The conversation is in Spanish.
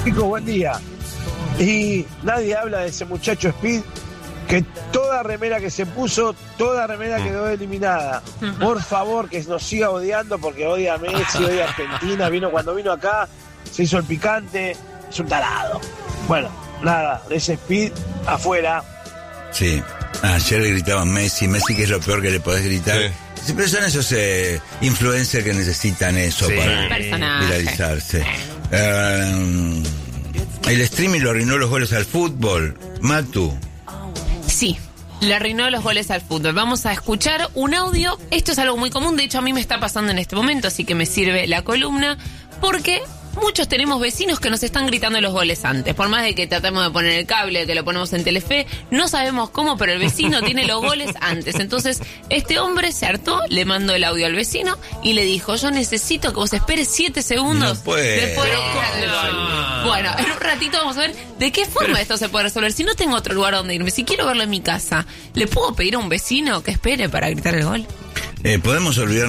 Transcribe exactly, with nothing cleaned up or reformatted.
Chicos, buen día. Y nadie habla de ese muchacho Speed, que toda remera que se puso, toda remera quedó eliminada. Por favor, que nos siga odiando, porque odia a Messi, odia a Argentina. Vino cuando vino acá, se hizo el picante, es un tarado. Bueno, nada, de ese Speed afuera. Sí, ayer gritaban Messi, Messi, que es lo peor que le podés gritar. Sí. Siempre son esos eh, influencers que necesitan eso sí. para Personaje. viralizarse. Uh, el streaming lo arruinó los goles al fútbol. Matu. Sí, le arruinó los goles al fútbol. Vamos a escuchar un audio. Esto es algo muy común, de hecho a mí me está pasando en este momento, así que me sirve la columna, porque muchos tenemos vecinos que nos están gritando los goles antes. Por más de que tratemos de poner el cable, que lo ponemos en Telefe, no sabemos cómo, pero el vecino tiene los goles antes. Entonces, este hombre se hartó, le mandó el audio al vecino y le dijo: yo necesito que vos esperes siete segundos no puede. después de que el gol. Bueno, en un ratito vamos a ver de qué forma pero... esto se puede resolver. Si no tengo otro lugar donde irme, si quiero verlo en mi casa, ¿le puedo pedir a un vecino que espere para gritar el gol? Eh, podemos olvidar